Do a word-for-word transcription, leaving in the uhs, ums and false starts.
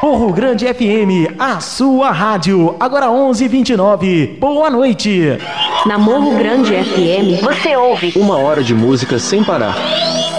Morro Grande F M, a sua rádio. Agora onze e vinte e nove. Boa noite. Na Morro Grande F M, você ouve uma hora de música sem parar.